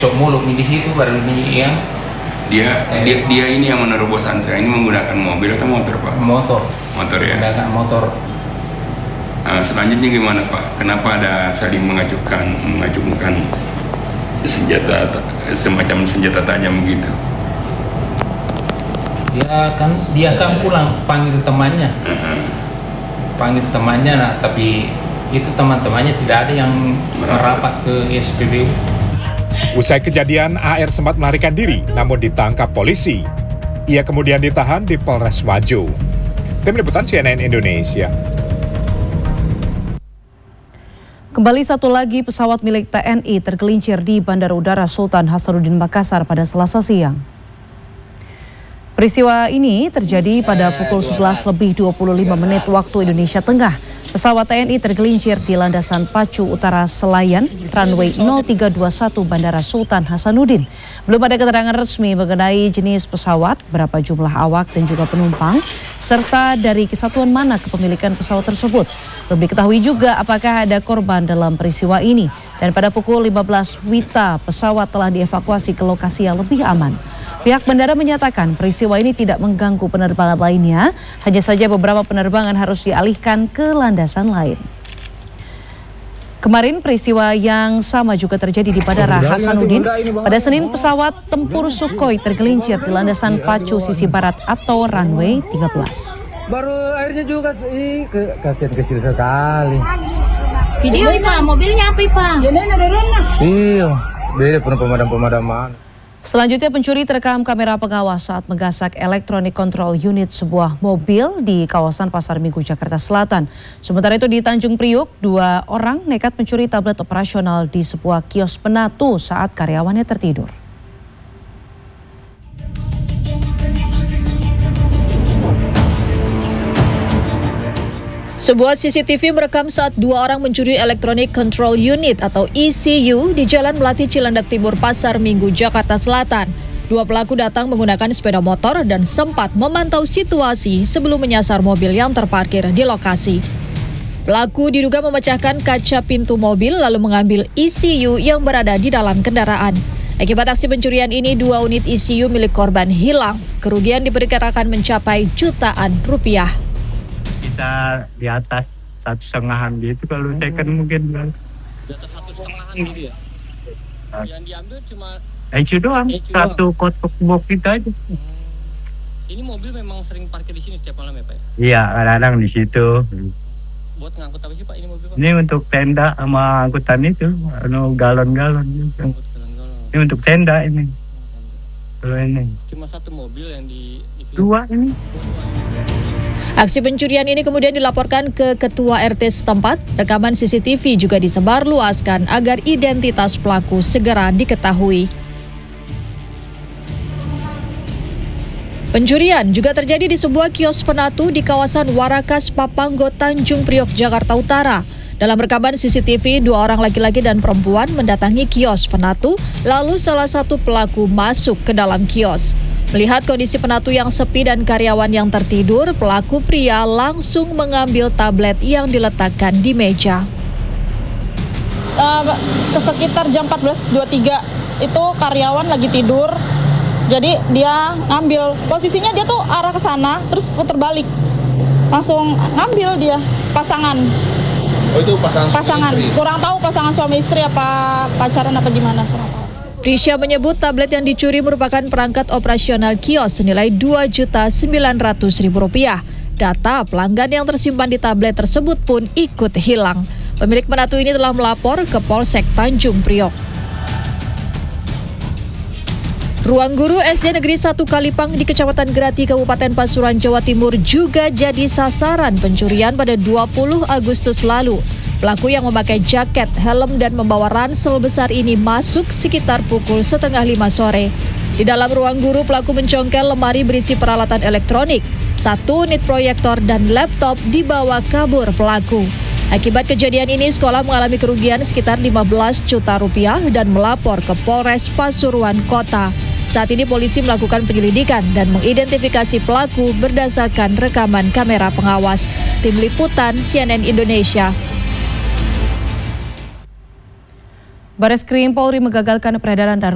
Cok muluk di situ baru ini yang dia ini yang menerobos antrian. Ini menggunakan mobil atau motor, Pak? Motor ya. Menggunakan motor. Selanjutnya gimana, Pak? Kenapa ada saling mengacungkan senjata semacam senjata tajam begitu? Dia kan pulang panggil temannya. Panggil temannya, nah, tapi itu teman-temannya tidak ada yang merapat ke SPBU. Usai kejadian, AR sempat melarikan diri, namun ditangkap polisi. Ia kemudian ditahan di Polres Wajo. Tim Liputan CNN Indonesia. Kembali satu lagi pesawat milik TNI tergelincir di Bandara Udara Sultan Hasanuddin Makassar pada Selasa siang. Peristiwa ini terjadi pada pukul 11:25 waktu Indonesia Tengah. Pesawat TNI tergelincir di landasan Pacu Utara Selayar, runway 0321 Bandara Sultan Hasanuddin. Belum ada keterangan resmi mengenai jenis pesawat, berapa jumlah awak dan juga penumpang, serta dari kesatuan mana kepemilikan pesawat tersebut. Belum diketahui juga apakah ada korban dalam peristiwa ini. Dan pada pukul 15 WITA, pesawat telah dievakuasi ke lokasi yang lebih aman. Pihak bandara menyatakan peristiwa ini tidak mengganggu penerbangan lainnya, hanya saja beberapa penerbangan harus dialihkan ke landasan lain. Kemarin peristiwa yang sama juga terjadi di Bandara Hasanuddin. Pada Senin, pesawat tempur Sukhoi tergelincir di landasan Pacu sisi barat atau runway 13. Baru airnya juga kasihan kecil sekali. Video Pak, mobilnya apa Pak? Iya, beda pemadam-pemadaman. Selanjutnya pencuri terekam kamera pengawas saat menggasak electronic control unit sebuah mobil di kawasan Pasar Minggu, Jakarta Selatan. Sementara itu di Tanjung Priuk, 2 orang nekat mencuri tablet operasional di sebuah kios penatu saat karyawannya tertidur. Sebuah CCTV merekam saat 2 orang mencuri Electronic Control Unit atau ECU di Jalan Melati Cilandak Timur, Pasar Minggu, Jakarta Selatan. 2 pelaku datang menggunakan sepeda motor dan sempat memantau situasi sebelum menyasar mobil yang terparkir di lokasi. Pelaku diduga memecahkan kaca pintu mobil lalu mengambil ECU yang berada di dalam kendaraan. Akibat aksi pencurian ini, 2 unit ECU milik korban hilang. Kerugian diperkirakan mencapai jutaan rupiah. Kita di atas 1,5 gitu, kalau second mungkin di atas 1,5 gitu ya. Yang diambil cuma itu doang, satu kotak box itu aja. Ini mobil memang sering parkir di sini setiap malam ya Pak? Iya, kadang-kadang di situ. Buat ngangkut apa sih Pak ini mobil Pak? Ini untuk tenda sama angkutan itu, galon-galon gitu. Ini untuk tenda ini. Kalau ini cuma 1 mobil yang di 2 ini. Aksi pencurian ini kemudian dilaporkan ke Ketua RT setempat. Rekaman CCTV juga disebarluaskan agar identitas pelaku segera diketahui. Pencurian juga terjadi di sebuah kios penatu di kawasan Warakas Papanggo, Tanjung Priok, Jakarta Utara. Dalam rekaman CCTV, 2 orang laki-laki dan perempuan mendatangi kios penatu, lalu salah satu pelaku masuk ke dalam kios. Melihat kondisi penatu yang sepi dan karyawan yang tertidur, pelaku pria langsung mengambil tablet yang diletakkan di meja. Sekitar jam 14.23 itu karyawan lagi tidur, jadi dia ngambil, posisinya dia tuh arah ke sana, terus putar balik, langsung ngambil dia pasangan. Oh itu pasangan. Kurang tahu pasangan suami istri apa pacaran apa gimana. Prisya menyebut tablet yang dicuri merupakan perangkat operasional kios senilai Rp2.900.000. Data pelanggan yang tersimpan di tablet tersebut pun ikut hilang. Pemilik penatu ini telah melapor ke Polsek Tanjung Priok. Ruang guru SD Negeri 1 Kalipang di Kecamatan Grati, Kabupaten Pasuruan, Jawa Timur juga jadi sasaran pencurian pada 20 Agustus lalu. Pelaku yang memakai jaket, helm, dan membawa ransel besar ini masuk sekitar pukul 4:30 sore. Di dalam ruang guru, pelaku mencongkel lemari berisi peralatan elektronik. 1 unit proyektor dan laptop dibawa kabur pelaku. Akibat kejadian ini, sekolah mengalami kerugian sekitar 15 juta rupiah dan melapor ke Polres Pasuruan Kota. Saat ini polisi melakukan penyelidikan dan mengidentifikasi pelaku berdasarkan rekaman kamera pengawas. Tim Liputan CNN Indonesia. Bareskrim Polri menggagalkan peredaran narkoba